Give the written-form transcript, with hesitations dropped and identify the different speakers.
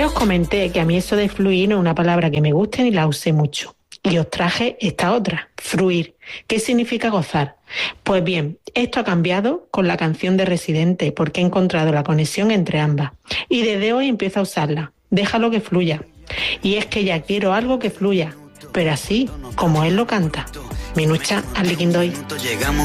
Speaker 1: Ya os comenté que a mí eso de fluir no es una palabra que me guste ni la use mucho. Y os traje esta otra, fruir. ¿Qué significa gozar? Pues bien, esto ha cambiado con la canción de Residente porque he encontrado la conexión entre ambas. Y desde hoy empiezo a usarla. Déjalo que fluya. Y es que ya quiero algo que fluya, pero así como él lo canta. Minucha Aliquindoy.